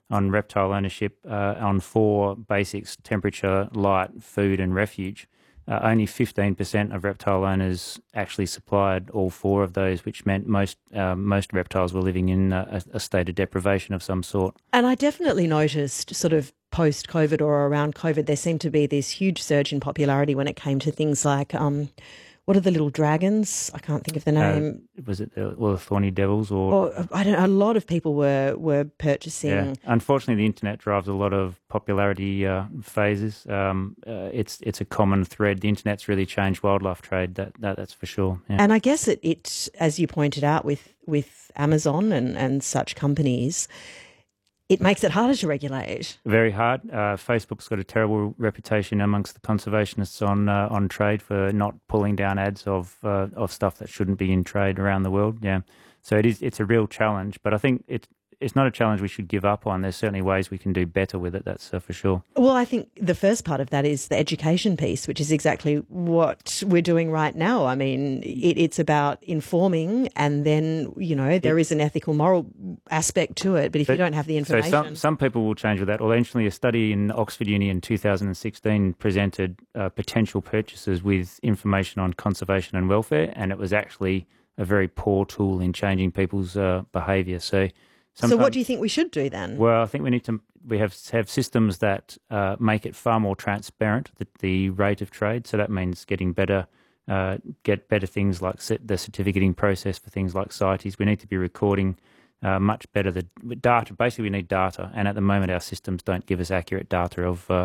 on reptile ownership on four basics: temperature, light, food, and refuge. Only 15% of reptile owners actually supplied all four of those, which meant most reptiles were living in a state of deprivation of some sort. And I definitely noticed sort of post-COVID or around COVID, there seemed to be this huge surge in popularity when it came to things like what are the little dragons? I can't think of the name. Was it the thorny devils or I don't know, a lot of people were purchasing. Yeah. Unfortunately, the internet drives a lot of popularity phases. It's a common thread. The internet's really changed wildlife trade. That's for sure. Yeah. And I guess it as you pointed out with Amazon and such companies, it makes it harder to regulate. Very hard. Facebook's got a terrible reputation amongst the conservationists on trade for not pulling down ads of stuff that shouldn't be in trade around the world. Yeah, so it's a real challenge. But I think it's not a challenge we should give up on. There's certainly ways we can do better with it. That's for sure. Well, I think the first part of that is the education piece, which is exactly what we're doing right now. I mean, it's about informing, and then, there is an ethical, moral aspect to it. But if you don't have the information... So some people will change with that. Well, actually, a study in Oxford Uni in 2016 presented potential purchasers with information on conservation and welfare, and it was actually a very poor tool in changing people's behaviour. So what do you think we should do then? Well, I think we have systems that make it far more transparent, the rate of trade. So that means get better things like the certificating process for things like CITES. We need to be recording much better the data. Basically, we need data, and at the moment our systems don't give us accurate data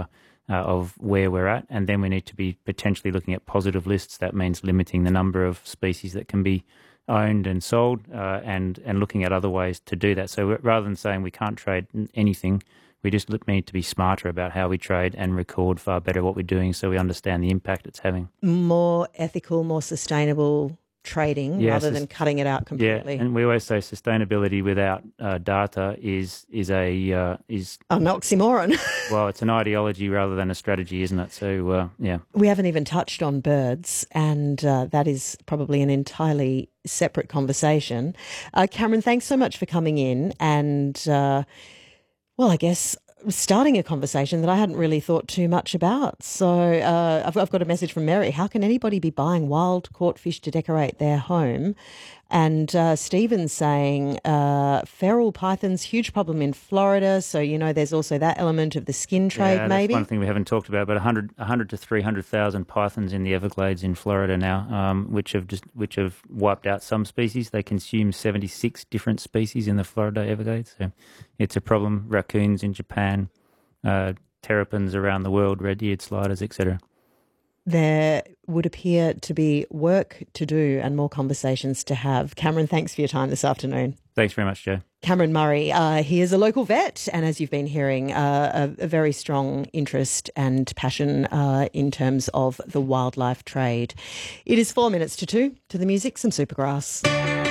of where we're at. And then we need to be potentially looking at positive lists. That means limiting the number of species that can be owned and sold, and looking at other ways to do that. So rather than saying we can't trade anything, we just need to be smarter about how we trade and record far better what we're doing so we understand the impact it's having. More ethical, more sustainable trading rather than cutting it out completely. Yeah, and we always say sustainability without data is an oxymoron. Well, it's an ideology rather than a strategy, isn't it? So, yeah. We haven't even touched on birds, and that is probably an entirely separate conversation. Cameron, thanks so much for coming in and, I guess starting a conversation that I hadn't really thought too much about. So I've got a message from Mary. How can anybody be buying wild caught fish to decorate their home? And Stephen's saying feral pythons, huge problem in Florida. So, there's also that element of the skin trade, maybe. That's one thing we haven't talked about, but 100 to 300,000 pythons in the Everglades in Florida now, which have wiped out some species. They consume 76 different species in the Florida Everglades. So it's a problem. Raccoons in Japan, terrapins around the world, red-eared sliders, etc. There would appear to be work to do and more conversations to have. Cameron, thanks for your time this afternoon. Thanks very much, Joe. Cameron Murray, he is a local vet, and as you've been hearing, a very strong interest and passion in terms of the wildlife trade. It is 4 minutes to 2 to the music, some Supergrass.